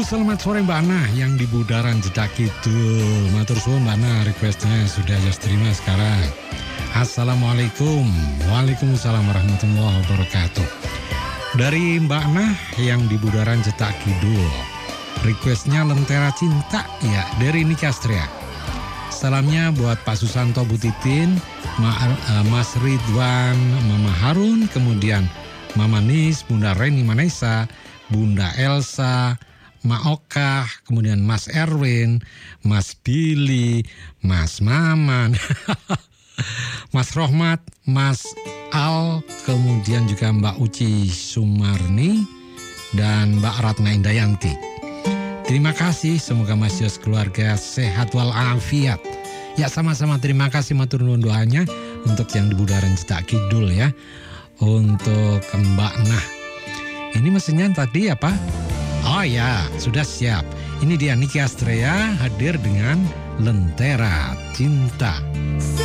selamat sore Mbak Nah yang di Budaran Jedak Kidul. Matur suwun Mbak Nah, requestnya sudah saya terima sekarang. Assalamualaikum. Waalaikumsalam warahmatullahi wabarakatuh. Dari Mbak Nah yang di Budaran Jedak Kidul. Requestnya Lentera Cinta ya dari Niki Astria. Salamnya buat Pak Susanto Bu Titin, Mas Ridwan, Mama Harun, kemudian Mama Nis, Bunda Reni Manesa, Bunda Elsa, Ma Okah, kemudian Mas Erwin, Mas Billy, Mas Maman, Mas Rohmat, Mas Al, kemudian juga Mbak Uci Sumarni, dan Mbak Ratna Indayanti. Terima kasih, semoga Mas Yos keluarga sehat walafiat. Ya sama-sama terima kasih matur nuwun doanya untuk yang di Budaran Jedak Kidul ya. Untuk Mbak Nah. Ini mesinnya tadi apa? Oh ya, sudah siap. Ini dia Niki Astrea hadir dengan Lentera Cinta.